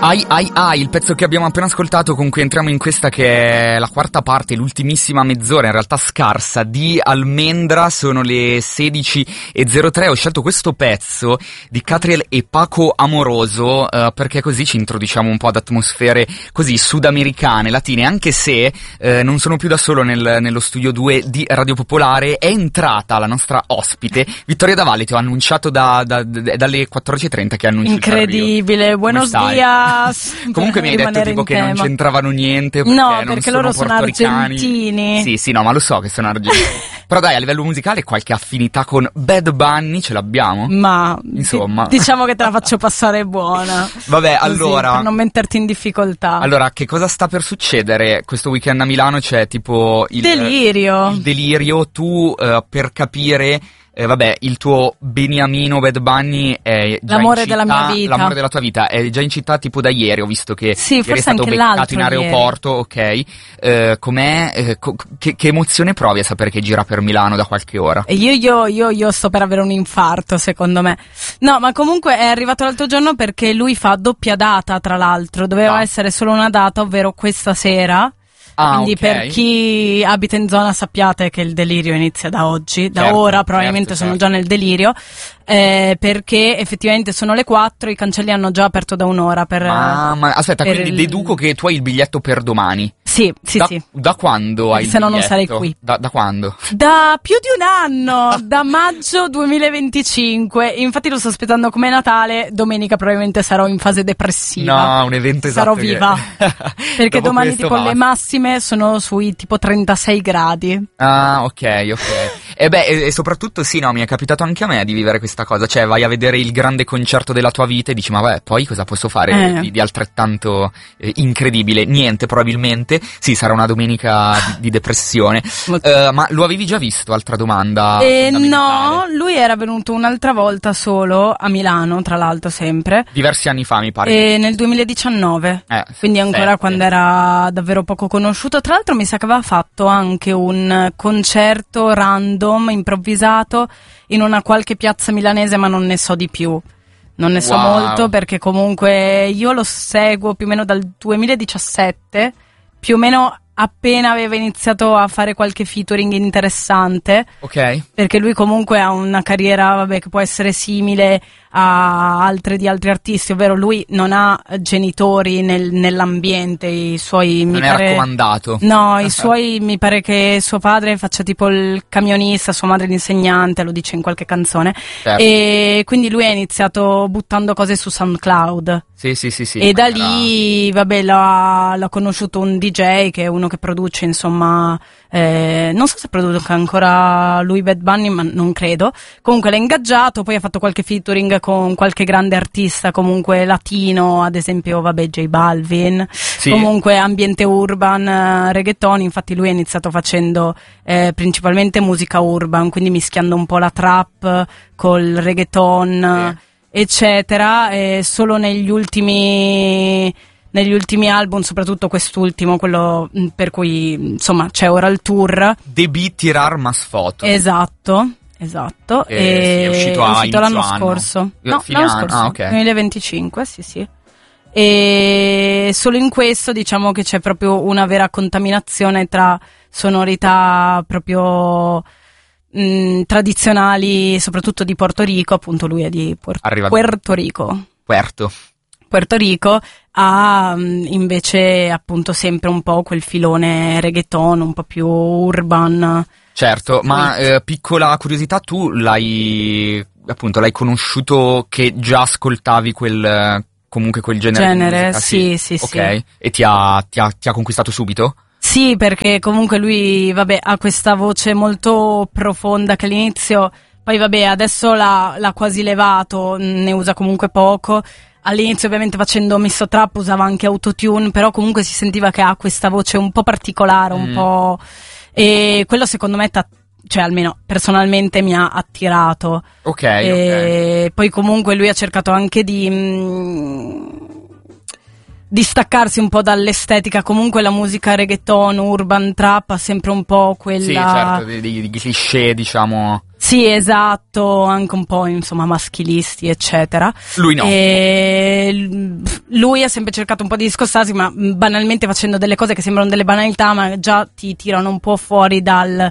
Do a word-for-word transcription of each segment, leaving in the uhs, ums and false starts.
Ai ai ai, il pezzo che abbiamo appena ascoltato, con cui entriamo in questa che è la quarta parte, l'ultimissima mezz'ora, in realtà scarsa, di Almendra. Sono le sedici e zero tre. Ho scelto questo pezzo di Catriel e Paco Amoroso uh, perché così ci introduciamo un po' ad atmosfere così sudamericane, latine, anche se uh, non sono più da solo nel, nello studio due di Radio Popolare. È entrata la nostra ospite Vittoria Davalli. Ti ho annunciato da, da, da, dalle quattordici e trenta che annunci. Incredibile, buenos dias. Comunque mi hai detto tipo che tema. Non c'entravano niente perché no, non perché sono loro sono argentini. Sì, sì, no, ma lo so che sono argentini. Però dai, a livello musicale qualche affinità con Bad Bunny ce l'abbiamo? Ma insomma, d- diciamo che te la faccio passare buona. Vabbè, così, allora, per non metterti in difficoltà. Allora, che cosa sta per succedere questo weekend a Milano? C'è tipo il delirio. Il delirio. Tu uh, per capire Eh, vabbè, il tuo beniamino Bad Bunny è già l'amore in città, della mia vita. L'amore della tua vita è già in città tipo da ieri. Ho visto che sì, ieri forse è stato anche beccato in ieri. aeroporto. Ok, eh, com'è? Eh, co- che, che emozione provi a sapere che gira per Milano da qualche ora? E io, io, io, io sto per avere un infarto, secondo me. No, ma comunque è arrivato l'altro giorno perché lui fa doppia data, tra l'altro. Doveva ah. essere solo una data, ovvero questa sera. Ah, Quindi okay. Per chi abita in zona sappiate che il delirio inizia da oggi, da certo, ora probabilmente certo, sono certo. già nel delirio, eh, perché effettivamente sono le quattro, i cancelli hanno già aperto da un'ora per... Ah, ma aspetta, per quindi il... deduco che tu hai il biglietto per domani. Sì, sì, da, sì. Da quando hai il Se no biglietto? non sarei qui. Da, da quando? Da più di un anno, da maggio duemilaventicinque. Infatti lo sto aspettando come Natale. Domenica probabilmente sarò in fase depressiva. No, un evento esatto. Sarò viva. Che... Perché domani tipo va. le massime sono sui tipo trentasei gradi. Ah, ok, ok. E beh, e, e soprattutto sì, no, mi è capitato anche a me di vivere questa cosa. Cioè, vai a vedere il grande concerto della tua vita e dici, ma beh, poi cosa posso fare eh. di, di altrettanto eh, incredibile? Niente, probabilmente. Sì, sarà una domenica di, di depressione. uh, Ma lo avevi già visto? Altra domanda. Eh, no, lui era venuto un'altra volta solo a Milano, tra l'altro sempre. Diversi anni fa, mi pare. E nel duemiladiciannove. Eh, quindi ancora sette. Quando era davvero poco conosciuto. Tra l'altro mi sa che aveva fatto anche un concerto random, improvvisato, in una qualche piazza milanese, ma non ne so di più. Non ne so wow. molto perché comunque io lo seguo più o meno dal duemiladiciassette, più o meno appena aveva iniziato a fare qualche featuring interessante. Ok. Perché lui comunque ha una carriera, vabbè, che può essere simile a altre di altri artisti, ovvero lui non ha genitori nel, nell'ambiente, i suoi non mi è pare raccomandato. No, i suoi mi pare che suo padre faccia tipo il camionista, sua madre l'insegnante, lo dice in qualche canzone. Certo. E quindi lui ha iniziato buttando cose su SoundCloud. Sì, sì, sì, sì. E da era... lì, vabbè, l'ha, l'ha conosciuto un D J che è uno che produce, insomma, eh, non so se produca ancora lui Bad Bunny, ma non credo. Comunque l'ha ingaggiato, poi ha fatto qualche featuring con qualche grande artista, comunque latino, ad esempio, vabbè, J Balvin. Sì. Comunque ambiente urban, reggaeton. Infatti lui ha iniziato facendo eh, principalmente musica urban, quindi mischiando un po' la trap col reggaeton. Sì. Eccetera, e solo negli ultimi negli ultimi album, soprattutto quest'ultimo, quello per cui insomma c'è ora il tour. Debì tirar mas foto. Esatto, esatto. E e sì, è uscito, è uscito l'anno anno. scorso. No, Fine l'anno anno. scorso, Ah, okay. duemilaventicinque, sì sì. E solo in questo diciamo che c'è proprio una vera contaminazione tra sonorità proprio mh, tradizionali, soprattutto di Porto Rico, appunto lui è di Puer- Puerto Rico. Puerto. Puerto Rico ha mh, invece appunto sempre un po' quel filone reggaeton, un po' più urban. Certo, ma eh, piccola curiosità, tu l'hai appunto l'hai conosciuto che già ascoltavi quel comunque quel genere, genere di musica? sì, sì, sì. Ok, sì. E ti ha, ti ha, ti ha conquistato subito? Sì, perché comunque lui, vabbè, ha questa voce molto profonda che all'inizio, poi vabbè, adesso l'ha, l'ha quasi levato, ne usa comunque poco. All'inizio ovviamente facendo misto trap usava anche autotune, però comunque si sentiva che ha questa voce un po' particolare, un mm. po'... E quello secondo me, t'ha, cioè almeno personalmente mi ha attirato. Ok, e ok. Poi comunque lui ha cercato anche di... Mh, di staccarsi un po' dall'estetica. Comunque la musica reggaeton, urban, trap ha sempre un po' quella... Sì, certo, di, di, di cliché, diciamo... Sì, esatto, anche un po' insomma maschilisti eccetera. Lui no. E lui ha sempre cercato un po' di discostarsi, ma banalmente facendo delle cose che sembrano delle banalità, ma già ti tirano un po' fuori dal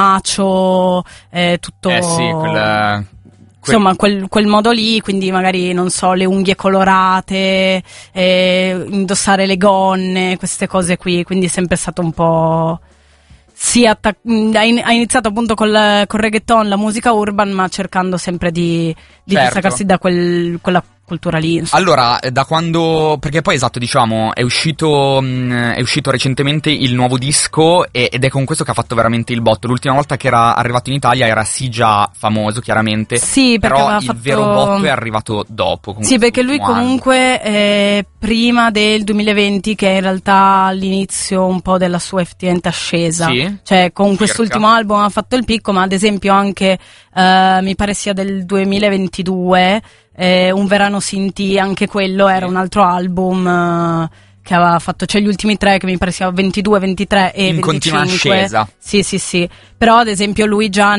macio, eh, tutto... Eh sì, quel... Insomma, quel, quel modo lì, quindi magari, non so, le unghie colorate, eh, indossare le gonne, queste cose qui, quindi è sempre stato un po'... Sì, attac- ha iniziato appunto col, col reggaeton, la musica urban, ma cercando sempre di, di certo. distaccarsi da quel, quella cultura lì. Insomma. Allora, da quando... perché poi esatto, diciamo, è uscito mh, è uscito recentemente il nuovo disco e, ed è con questo che ha fatto veramente il botto. L'ultima volta che era arrivato in Italia era sì già famoso, chiaramente. Sì, perché però aveva il fatto... vero botto è arrivato dopo. Sì, perché lui comunque eh, prima del duemilaventi, che è in realtà l'inizio un po' della sua effettivamente ascesa. Sì, cioè con circa. Quest'ultimo album ha fatto il picco, ma ad esempio anche eh, mi pare sia del duemilaventidue, eh, Un verano Sinti, anche quello era un altro album eh, che aveva fatto, cioè gli ultimi tre che mi pare sia ventidue, ventitré e in venticinque. continua ascesa. Sì, sì, sì. Però ad esempio lui già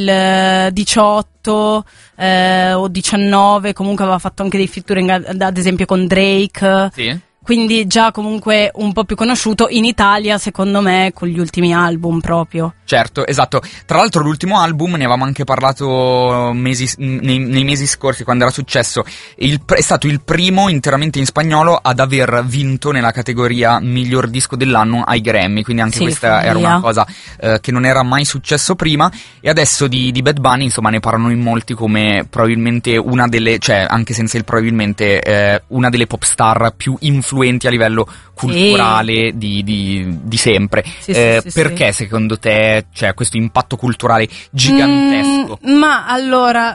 nel diciotto eh, o diciannove comunque aveva fatto anche dei featuring ad, ad esempio con Drake. Sì. Quindi già comunque un po' più conosciuto in Italia, secondo me, con gli ultimi album proprio. Certo, esatto. Tra l'altro l'ultimo album, ne avevamo anche parlato mesi, nei, nei mesi scorsi quando era successo, il, è stato il primo interamente in spagnolo ad aver vinto nella categoria miglior disco dell'anno ai Grammy, quindi anche sì, questa follia. era una cosa eh, che non era mai successo prima. E adesso di, di Bad Bunny, insomma, ne parlano in molti come probabilmente una delle, cioè anche senza il probabilmente, eh, una delle pop star più influenti a livello culturale sì. di, di, di sempre. Sì, eh, sì, sì, perché sì. secondo te c'è questo impatto culturale gigantesco? Mm, ma allora,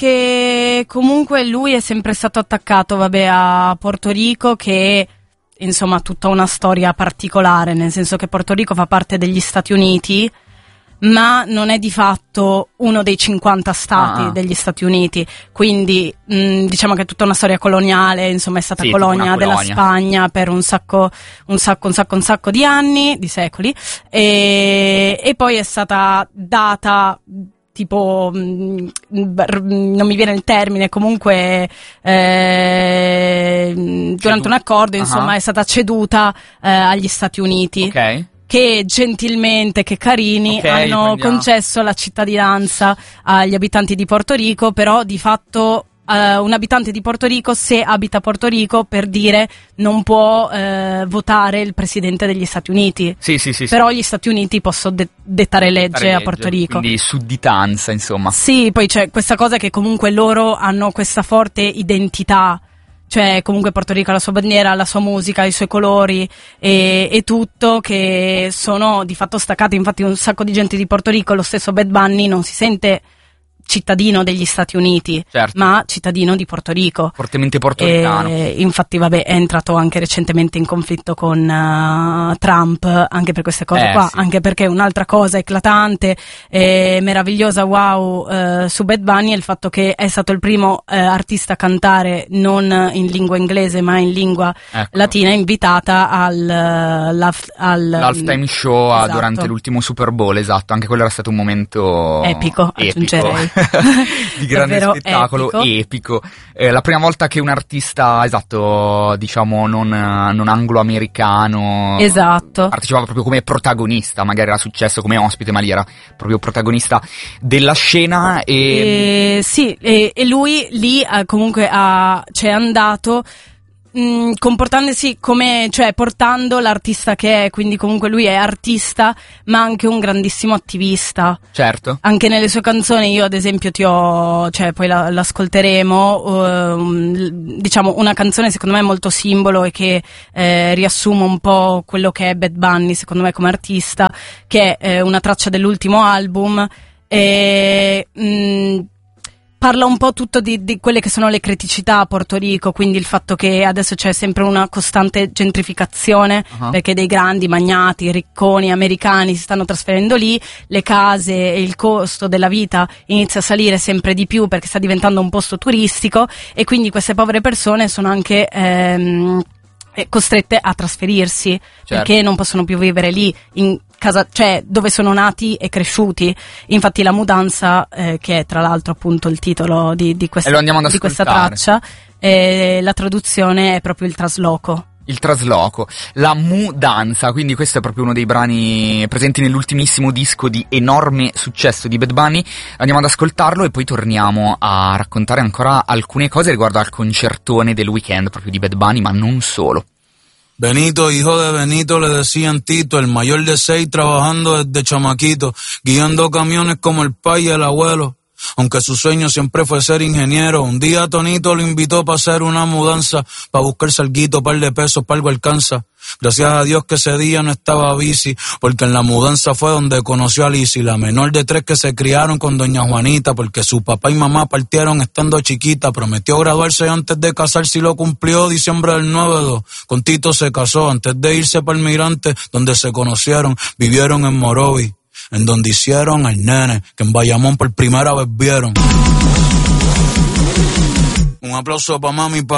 perché comunque lui è sempre stato attaccato, vabbè, a Porto Rico, che insomma ha tutta una storia particolare, nel senso che Porto Rico fa parte degli Stati Uniti, ma non è di fatto uno dei cinquanta stati ah. degli Stati Uniti, quindi mh, diciamo che è tutta una storia coloniale, insomma è stata sì, colonia della colonia. Spagna per un sacco, un sacco, un sacco, un sacco di anni, di secoli, e, e poi è stata data tipo, mh, non mi viene il termine, comunque eh, durante Cedu- un accordo, insomma, uh-huh. è stata ceduta eh, agli Stati Uniti. Ok. Che gentilmente, che carini, okay, hanno prendiamo. concesso la cittadinanza agli abitanti di Porto Rico, però di fatto uh, un abitante di Porto Rico, se abita a Porto Rico, per dire, non può uh, votare il presidente degli Stati Uniti. Sì, sì, sì. Però sì. gli Stati Uniti possono de- dettare legge Dettare a legge, Porto Rico. Quindi sudditanza, insomma. Sì, poi c'è questa cosa che comunque loro hanno questa forte identità. Cioè comunque Porto Rico ha la sua bandiera, la sua musica, i suoi colori e, e tutto, che sono di fatto staccati. Infatti un sacco di gente di Porto Rico, lo stesso Bad Bunny, non si sente cittadino degli Stati Uniti, certo. ma cittadino di Porto Rico. Fortemente portoricano. E, infatti vabbè, è entrato anche recentemente in conflitto con uh, Trump anche per queste cose eh, qua, sì. anche perché un'altra cosa eclatante e meravigliosa, wow, uh, su Bad Bunny è il fatto che è stato il primo uh, artista a cantare non in lingua inglese ma in lingua ecco. latina, invitata al, uh, l'half, al l'halftime show esatto. durante l'ultimo Super Bowl, esatto, anche quello era stato un momento epico, epico. aggiungerei. Di grande Davvero spettacolo, epico, epico. Eh, la prima volta che un artista, esatto, diciamo non, non anglo-americano, esatto, partecipava proprio come protagonista, magari era successo come ospite, ma lì era proprio protagonista della scena. E, e sì, e, e lui lì eh, comunque ha, c'è andato mh, comportandosi come, cioè portando l'artista che è, quindi comunque lui è artista ma anche un grandissimo attivista. Certo. Anche nelle sue canzoni, io ad esempio ti ho, cioè poi la, l'ascolteremo, um, diciamo una canzone secondo me molto simbolo e che eh, riassume un po' quello che è Bad Bunny secondo me come artista, che è eh, una traccia dell'ultimo album e mh, parla un po' tutto di, di quelle che sono le criticità a Porto Rico, quindi il fatto che adesso c'è sempre una costante gentrificazione, uh-huh. perché dei grandi magnati, ricconi americani si stanno trasferendo lì, le case e il costo della vita inizia a salire sempre di più perché sta diventando un posto turistico e quindi queste povere persone sono anche ehm, costrette a trasferirsi, certo. perché non possono più vivere lì in casa, cioè dove sono nati e cresciuti. Infatti la mudanza, eh, che è tra l'altro appunto il titolo di, di, questa, di questa traccia, eh, la traduzione è proprio il trasloco. Il trasloco, la mudanza, quindi questo è proprio uno dei brani presenti nell'ultimissimo disco di enorme successo di Bad Bunny. Andiamo ad ascoltarlo e poi torniamo a raccontare ancora alcune cose riguardo al concertone del weekend proprio di Bad Bunny, ma non solo. Benito, hijo de Benito, le decían Tito, el mayor de seis trabajando desde chamaquito, guiando camiones como el pai y el abuelo. Aunque su sueño siempre fue ser ingeniero, un día Tonito lo invitó para hacer una mudanza, para buscar salguito, par de pesos, para algo alcanza. Gracias a Dios que ese día no estaba bici, porque en la mudanza fue donde conoció a Lizzy, la menor de tres que se criaron con doña Juanita, porque su papá y mamá partieron estando chiquita. Prometió graduarse antes de casarse y lo cumplió diciembre del nueve dos. Con Tito se casó antes de irse para el Migrante, donde se conocieron, vivieron en Morovi, en donde hicieron al nene, que en Bayamón por primera vez vieron. Un aplauso pa' mami, pa'